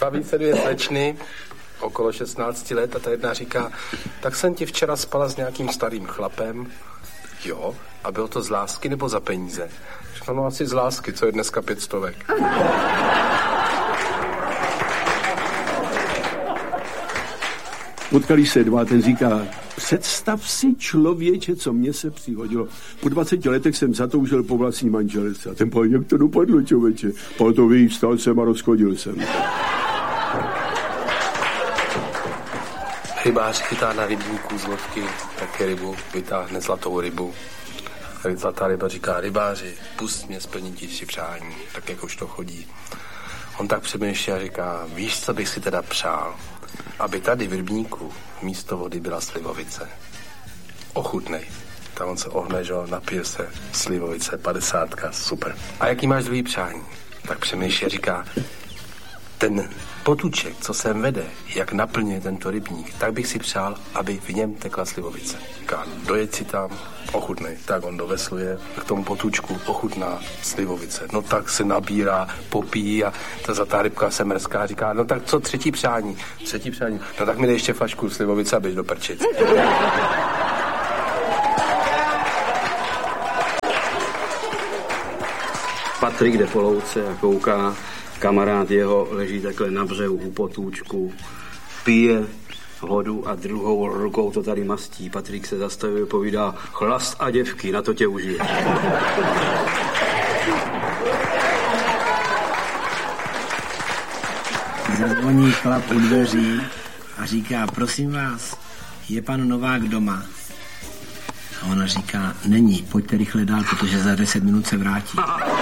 Baví se dvě slečny, okolo 16 let, a ta jedna říká, tak jsem ti včera spala s nějakým starým chlapem. Jo, a bylo to z lásky nebo za peníze? Říká, no asi z lásky, co je dneska 500. Potkali se dva, ten říká, představ si, člověče, co mně se přihodilo. Po 20 letech jsem zatoužil po vlastní manželce. A ten pán, jak to dopadlo, člověče? Pán to ví, vstal jsem a rozchodil jsem. Rybář chytá na rybníku z lodky také rybu, vytáhne zlatou rybu. A zlatá ryba říká, rybáři, pust mě splnit ti si přání, tak jak už to chodí. On tak přemýšlí a říká, víš, co bych si teda přál? Aby tady v rybníku místo vody byla slivovice. Ochutnej. Tam on se ohne, že napije se slivovice, 50, super. A jaký máš druhý přání? Tak přemýšlí a říká, ten potůček, co sem vede, jak naplňuje tento rybník, tak bych si přál, aby v něm tekla slivovice. Říká, dojeď si tam, ochutnej. Tak on dovesluje, k tomu potůčku ochutná slivovice. No tak se nabírá, popíjí a ta zlatá rybka se mrzká, říká, no tak co třetí přání? Třetí přání. No tak mi dej ještě flašku slivovice a běž do Prčic. Patrik jde po louce a kouká, kamarád jeho leží takhle na břehu u potůčku, pije vodu a druhou rukou to tady mastí. Patrik se zastavuje a povídá, chlast a děvky, na to tě užije. Zazvoní chlap u dveří a říká, prosím vás, je pan Novák doma? A ona říká, není, pojďte rychle dál, protože za 10 minut se vrátí.